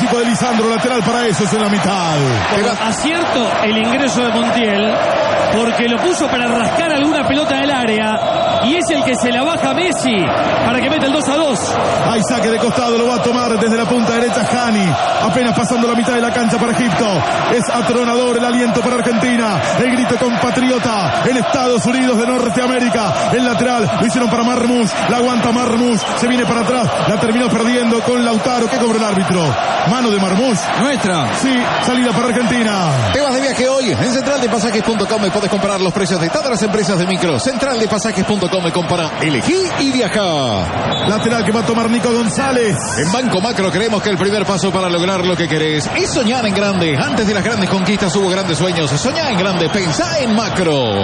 equipo de Lisandro, lateral para esos en la mitad. Acierto el ingreso de Montiel, porque lo puso para rascar alguna pelota del área, y es el que se la baja a Messi para que meta el 2-2. Hay saque de costado, lo va a tomar desde la punta derecha Hani, apenas pasando la mitad de la cancha para Egipto. Es atronador el aliento para Argentina, el grito compatriota en Estados Unidos de Norteamérica. El lateral lo hicieron para Marmoush, la aguanta Marmoush, se viene para atrás, la terminó perdiendo con Lautaro. ¿Qué cobró el árbitro? Mano de Marmoush. Nuestra. Sí, salida para Argentina. Te vas de viaje hoy en centraldepasajes.com y puedes comparar los precios de todas las empresas de micro. Centraldepasajes.com y compara, elegí y viaja. Lateral que va a tomar Nico González. En Banco Macro creemos que el primer paso para lograr lo que querés es soñar en grande. Antes de las grandes conquistas hubo grandes sueños. Soñá en grande, pensá en macro.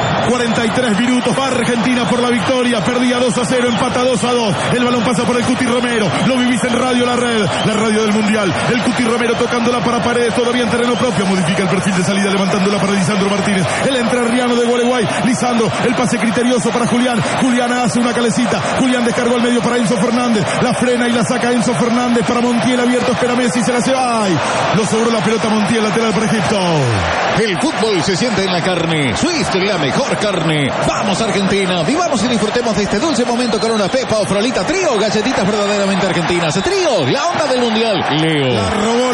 43 minutos, va Argentina por la victoria. Perdía 2-0, empata 2-2. El balón pasa por el Cuti Romero. Lo vivís en Radio La Red, la radio del Mundial. El Cuti Romero tocándola para Paredes, todavía en terreno propio. Modifica el perfil de salida, levantándola para Lisandro Martínez. El entrerriano de Gualeguay. Lisandro, el pase criterioso para Julián. Julián hace una calecita. Julián descargó al medio para Enzo Fernández. La frena y la saca Enzo Fernández para Montiel. Abierto, espera Messi, se la lleva. ¡Ay! Lo sobró la pelota Montiel, lateral para Egipto. El fútbol se siente en la carne. Swift, la mejor carne. Vamos Argentina, vivamos y disfrutemos de este dulce momento con una Pepa o Frolita Trío, galletitas verdaderamente argentinas. Trío, la onda del mundial. Leo. La robó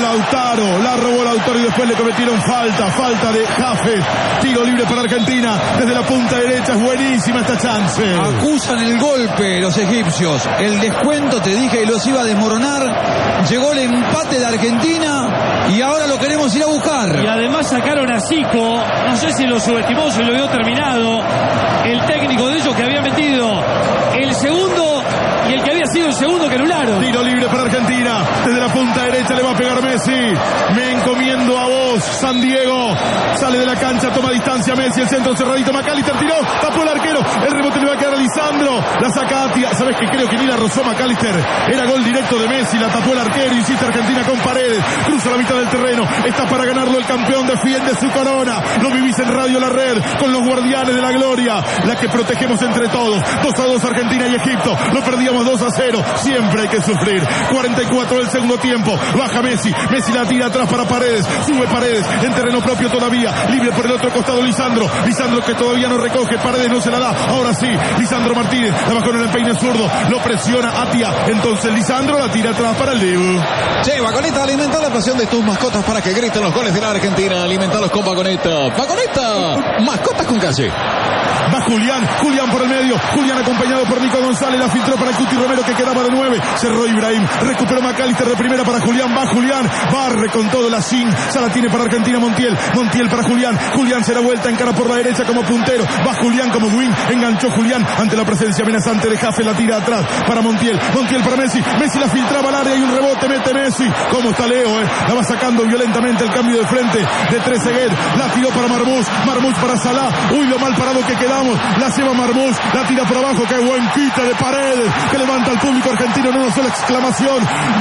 Lautaro y después le cometieron falta de Jafe. Tiro libre para Argentina desde la punta derecha. Es buenísima esta chance. Acusan el golpe los egipcios. El descuento, te dije que los iba a desmoronar. Llegó el empate de Argentina y ahora lo queremos ir a buscar. Y además sacaron a Zico, no sé si lo subestimó, si lo vio terminado, el técnico de ellos que había metido el segundo y el que había sido el segundo que anularon. Tiro libre para Argentina, desde la punta derecha le va a pegar Messi. Me encomiendo a vos, San Diego. Sale de la cancha, toma distancia Messi, el centro cerradito, McAllister tiró, tapó el arquero, el rebote le va a quedar a Lisandro, la saca Atia. ¿Sabes que creo que ni la rozó McAllister? Era gol directo de Messi, la tapó el arquero, insiste Argentina con Paredes, cruza la mitad del terreno, está para ganarlo el campeón, defiende su corona. Lo vivís en Radio La Red, con los guardianes de la gloria, la que protegemos entre todos. 2-2 Argentina y Egipto, lo perdíamos 2-0, siempre hay que sufrir. 44 del segundo tiempo, baja Messi, Messi la tira atrás para Paredes, sube Paredes, en terreno propio todavía, libre por el otro costado Lisandro que todavía no recoge, Paredes no se la da, ahora sí, Lisandro Martínez, la bajó en el empeine zurdo, lo presiona Atia, entonces Lisandro la tira atrás para el Diego. Che, Vagoneta, alimenta la pasión de tus mascotas para que griten los goles de la Argentina, alimentalos con Vagoneta. Vagoneta, mascotas con calle. Va Julián por el medio, Julián acompañado por Nico González, la filtró para el Cuti Romero que quedaba de 9, cerró Ibrahim, recuperó McAllister de primera para Julián, barre con todo la Shin, ya la tiene para Argentina Montiel para Julián se da vuelta, encara por la derecha como puntero, va Julián como wing, enganchó Julián ante la presencia amenazante de Jafe, la tira atrás para Montiel para Messi la filtraba al área y un rebote, mete Messi, como está Leo, la va sacando violentamente el cambio de frente de Trezeguet, la tiró para Marmoush para Salah, uy lo mal parado que quedamos, la lleva Marmoush, la tira por abajo, qué buen quite de Paredes, que levanta al público argentino en una sola exclamación,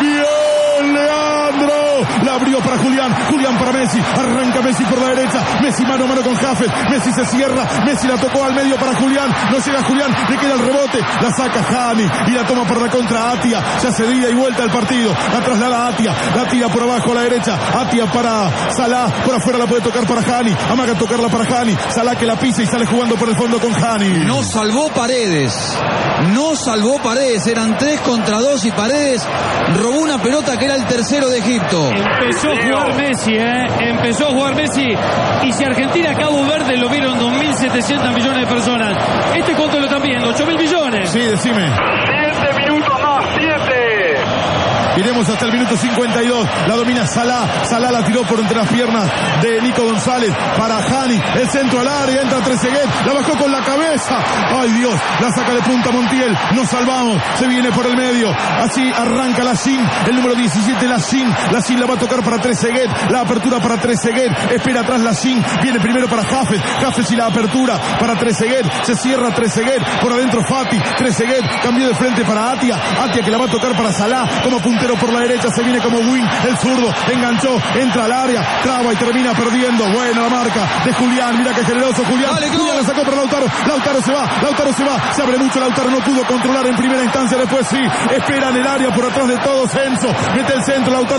bien Leandro, la abrió para Julián para Messi, arranca Messi por la derecha, Messi mano a mano con Jaffet, Messi se cierra, Messi la tocó al medio para Julián, no llega Julián, le queda el rebote, la saca Hani y la toma por la contra Atia, ya se ida y vuelta al partido, la traslada Atia, la tira por abajo a la derecha, Atia para Salah, por afuera la puede tocar para Hani, amaga tocarla para Hani, Salah que la pisa y sale jugando por el fondo con Hani. No salvó Paredes, eran 3 contra 2 y Paredes robó una pelota que era el tercero de Egipto. Empezó a jugar Messi y si Argentina Cabo Verde lo vieron 2.700 millones de personas, ¿cuánto lo están viendo? 8.000 millones. Sí, decime. 7 minutos más, 7. Iremos hasta el minuto 52. La domina Salah la tiró por entre las piernas de Nico González para Hani. El centro al área, entra Trezeguet, la bajó con la cabeza. Ay Dios, la saca de punta Montiel. Nos salvamos, se viene por el medio. Así arranca la Shin, el número 17, la Shin la va a tocar para Trezeguet. La apertura para Trezeguet, espera atrás la Shin, viene primero para Jaffet y la apertura para Trezeguet. Se cierra Trezeguet, por adentro Fati. Trezeguet cambió de frente para Atia que la va a tocar para Salah como puntero por la derecha, se viene como wing, el zurdo, enganchó, entra al área, traba y termina perdiendo. Buena la marca de Julián, mira que generoso Julián. Julián la sacó para Lautaro se va, se abre mucho Lautaro, no pudo controlar en primera instancia, después sí, espera en el área por atrás de todos Enzo, mete el centro, Lautaro